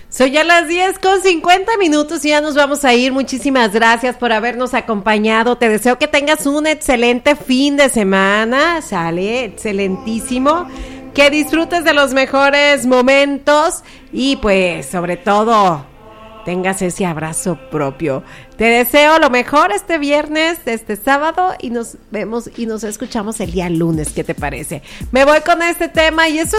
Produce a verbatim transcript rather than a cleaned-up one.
Son ya las diez con cincuenta minutos y ya nos vamos a ir. Muchísimas gracias por habernos acompañado. Te deseo que tengas un excelente fin de semana. Sale, excelentísimo. Que disfrutes de los mejores momentos y pues sobre todo tengas ese abrazo propio. Te deseo lo mejor este viernes, este sábado y nos vemos y nos escuchamos el día lunes. ¿Qué te parece? Me voy con este tema y eso es